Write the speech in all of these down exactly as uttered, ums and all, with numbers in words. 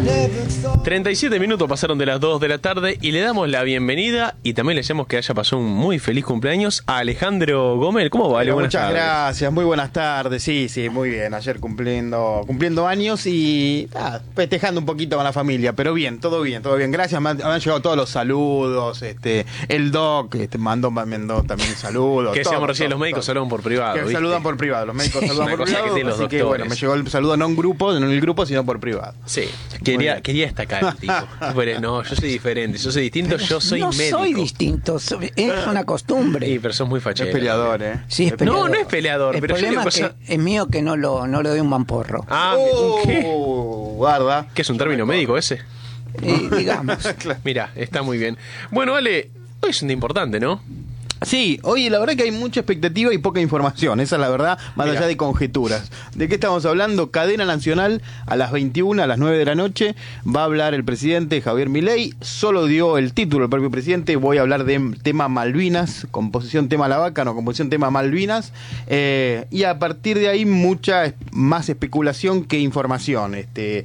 treinta y siete minutos pasaron de las dos de la tarde y le damos la bienvenida y también le deseamos que haya pasado un muy feliz cumpleaños a Alejandro Gómez. ¿Cómo va, Ale? Bueno, Buenas muchas tardes. gracias, muy buenas tardes. Sí, sí, muy bien. Ayer cumpliendo cumpliendo años y ah, festejando un poquito con la familia, pero bien, todo bien, todo bien. Gracias, me han, me han llegado todos los saludos. Este, el Doc este, mandó, mandó también saludos. Que todo, decíamos recién, todo, los médicos todo. saludan por privado. Que ¿viste? saludan por privado, los médicos Sí, saludan una por cosa que privado. tienen los Así que doctores. bueno, me llegó el saludo no en grupo, no en el grupo, sino por privado. Sí, quería, bien. quería destacar el tipo. Pero no, yo soy diferente, yo soy distinto, yo soy no médico. soy distinto, soy- es una costumbre. Sí, pero sos muy fachero. Es peleador, ¿eh? Sí, es No, peleador. no es peleador, El pero yo problema digo es, cosa- que es mío que no lo, no le doy un mamporro. Ah, Oh, ¿qué? guarda. ¿Qué es un término médico ese? Y, digamos. Mira, está muy bien. Bueno, Ale, hoy es un día importante, ¿no? Sí, oye, la verdad que hay mucha expectativa y poca información, esa es la verdad, más Mirá. allá de conjeturas. ¿De qué estamos hablando? Cadena nacional a las veintiuna, a las nueve de la noche, va a hablar el presidente Javier Milei, solo dio el título el propio presidente, voy a hablar de tema Malvinas, composición tema La Vaca, no, composición tema Malvinas, eh, y a partir de ahí mucha es- más especulación que información. Este,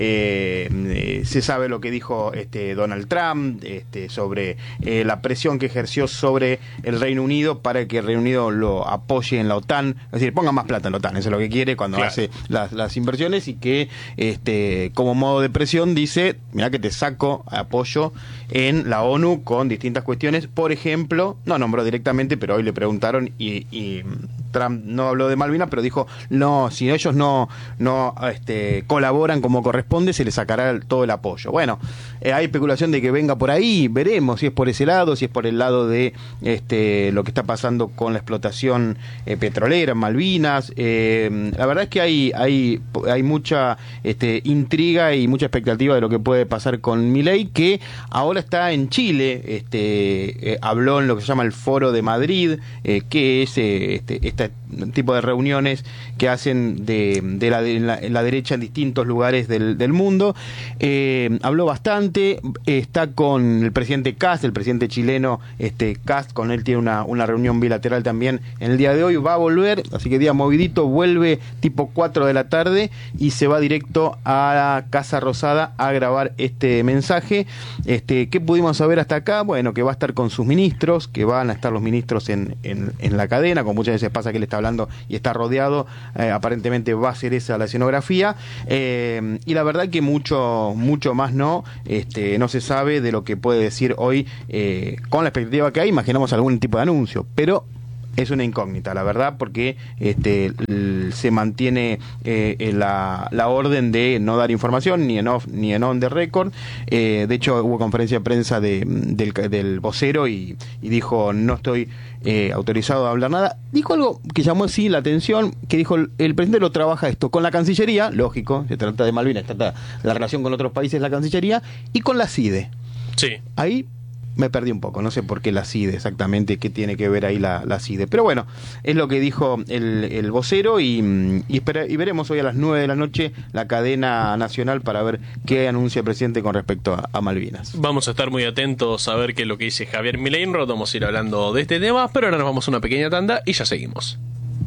eh, eh, se sabe lo que dijo este Donald Trump este, sobre eh, la presión que ejerció sobre el Reino Unido para que el Reino Unido lo apoye en la OTAN, es decir, ponga más plata en la OTAN, eso es lo que quiere cuando Claro. hace las, las inversiones, y que este como modo de presión dice, mira que te saco apoyo en la ONU con distintas cuestiones, por ejemplo, no nombró directamente, pero hoy le preguntaron y, y Trump no habló de Malvinas, pero dijo, no, si ellos no, no este, colaboran como corresponde, se les sacará el- todo el apoyo. Bueno, eh, hay especulación de que venga por ahí, veremos si es por ese lado, si es por el lado de este lo que está pasando con la explotación eh, petrolera en Malvinas. Eh, la verdad es que hay, hay, hay mucha este, intriga y mucha expectativa de lo que puede pasar con Milei, que ahora está en Chile, este, eh, habló en lo que se llama el Foro de Madrid, eh, que es eh, este, este tipo de reuniones que hacen de, de, la, de la, la derecha en distintos lugares del, del mundo. Eh, habló bastante, está con el presidente Kast, el presidente chileno este, Kast, con él tiene una, una reunión bilateral también en el día de hoy, va a volver, así que día movidito, vuelve tipo cuatro de la tarde y se va directo a la Casa Rosada a grabar este mensaje. Este, ¿qué pudimos saber hasta acá? Bueno, que va a estar con sus ministros, que van a estar los ministros en, en, en la cadena, como muchas veces pasa que él está hablando y está rodeado, eh, aparentemente va a ser esa la escenografía, eh, y la verdad que mucho, mucho más no, este, no se sabe de lo que puede decir hoy, eh, con la expectativa que hay, imaginamos algún tipo de anuncio, pero es una incógnita, la verdad, porque este l- se mantiene eh, la, la orden de no dar información, ni en off ni en on the record. Eh, de hecho, hubo conferencia de prensa de, del, del vocero y, y dijo, no estoy eh, autorizado a hablar nada. Dijo algo que llamó así la atención, que dijo, el, el presidente lo trabaja esto con la Cancillería, lógico, se trata de Malvinas, se trata la relación con otros países, la Cancillería, y con la CIDE. Sí. Ahí me perdí un poco, no sé por qué la CIDE exactamente, qué tiene que ver ahí la, la CIDE. Pero bueno, es lo que dijo el, el vocero y, y, espera, y veremos hoy a las nueve de la noche la cadena nacional para ver qué anuncia el presidente con respecto a, a Malvinas. Vamos a estar muy atentos a ver qué es lo que dice Javier Milei. Vamos a ir hablando de este tema, pero ahora nos vamos a una pequeña tanda y ya seguimos.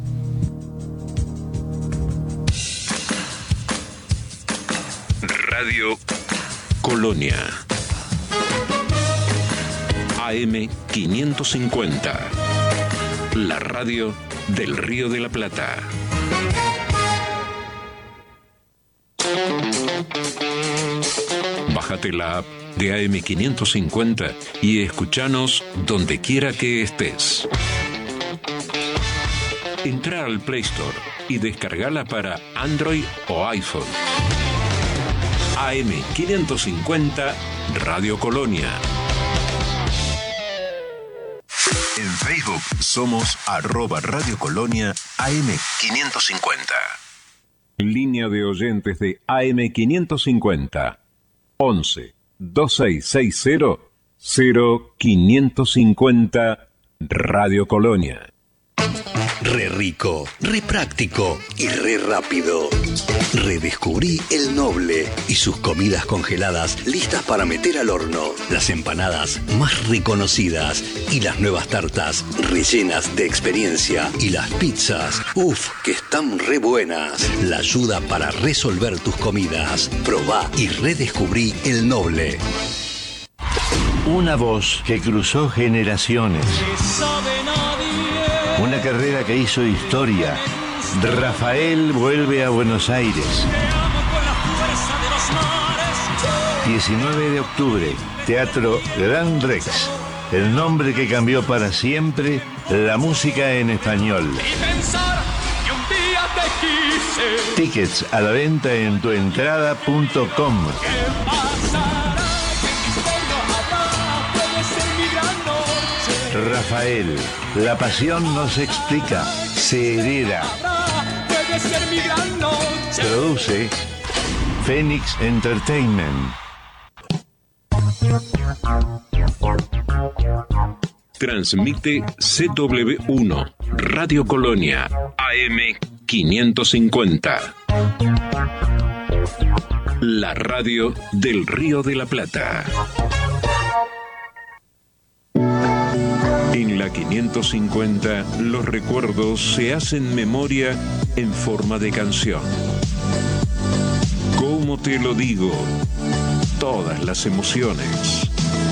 Radio Colonia. A M quinientos cincuenta. La radio del Río de la Plata. Bájate la app de A M quinientos cincuenta y escuchanos donde quiera que estés. Entra al Play Store y descargala para Android o iPhone. A M quinientos cincuenta Radio Colonia. En Facebook somos arroba Radio Colonia A M quinientos cincuenta. Línea de oyentes de A M quinientos cincuenta. once, veintiséis sesenta, cero quinientos cincuenta Radio Colonia. Re rico, re práctico y re rápido. Redescubrí El Noble y sus comidas congeladas listas para meter al horno. Las empanadas más reconocidas y las nuevas tartas rellenas de experiencia. Y las pizzas, uff, que están re buenas. La ayuda para resolver tus comidas. Probá y redescubrí El Noble. Una voz que cruzó generaciones. Una carrera que hizo historia. Rafael vuelve a Buenos Aires. diecinueve de octubre, Teatro Gran Rex. El nombre que cambió para siempre la música en español. Tickets a la venta en tuentrada punto com. Rafael, la pasión no se explica, se hereda. Produce Phoenix Entertainment. Transmite C W uno, Radio Colonia, A M quinientos cincuenta. La radio del Río de la Plata. En la quinientos cincuenta, los recuerdos se hacen memoria en forma de canción. ¿Cómo te lo digo? Todas las emociones.